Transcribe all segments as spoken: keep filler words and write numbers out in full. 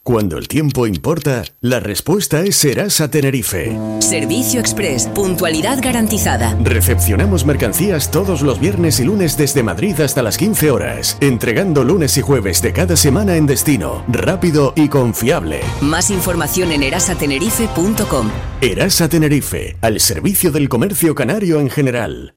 Cuando el tiempo importa, la respuesta es Serasa Tenerife. Servicio Express, puntualidad garantizada. Recepcionamos mercancías todos los viernes y lunes desde Madrid hasta las quince horas, entregando lunes y jueves de cada semana en destino, rápido y confiable. Más información en erasa tenerife punto com. Erasa Tenerife, al servicio del comercio canario en general.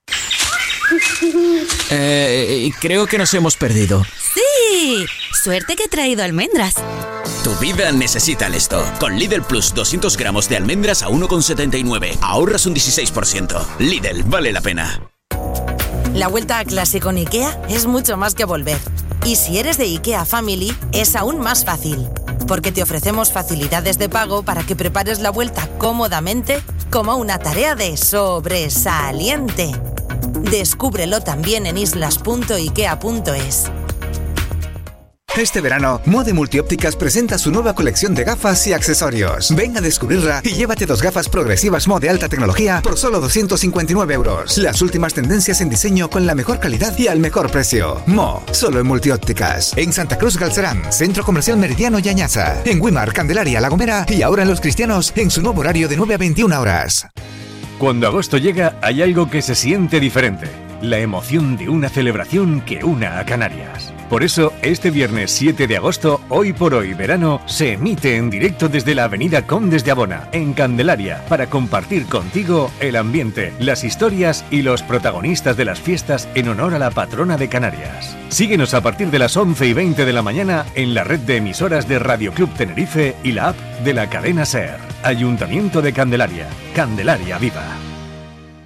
Eh, creo que nos hemos perdido. ¡Sí! Suerte que he traído almendras. Tu vida necesita esto. Con Lidl Plus doscientos gramos de almendras a uno con setenta y nueve. Ahorras un dieciséis por ciento. Lidl, vale la pena. La vuelta a clase con IKEA es mucho más que volver. Y si eres de IKEA Family, es aún más fácil. Porque te ofrecemos facilidades de pago para que prepares la vuelta cómodamente como una tarea de sobresaliente. Descúbrelo también en islas punto ikea punto es. Este verano, Mode Multiópticas presenta su nueva colección de gafas y accesorios. Ven a descubrirla y llévate dos gafas progresivas Mo de alta tecnología por solo doscientos cincuenta y nueve euros. Las últimas tendencias en diseño con la mejor calidad y al mejor precio. Mo, solo en Multiópticas. En Santa Cruz Galcerán, Centro Comercial Meridiano y Añaza. En Güímar, Candelaria, La Gomera y ahora en Los Cristianos en su nuevo horario de nueve a veintiuna horas. Cuando agosto llega, hay algo que se siente diferente. La emoción de una celebración que una a Canarias. Por eso, este viernes siete de agosto, Hoy por Hoy Verano, se emite en directo desde la avenida Condes de Abona, en Candelaria, para compartir contigo el ambiente, las historias y los protagonistas de las fiestas en honor a la patrona de Canarias. Síguenos a partir de las once y veinte de la mañana en la red de emisoras de Radio Club Tenerife y la app de la cadena SER. Ayuntamiento de Candelaria. Candelaria Viva.